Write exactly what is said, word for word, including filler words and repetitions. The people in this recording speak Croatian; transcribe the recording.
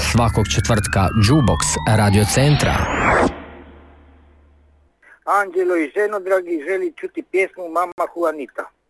Svakog četvrtka Jukebox Radio Centra. Anđelo i ženo, dragi, želi čuti pjesmu Mama Juanita.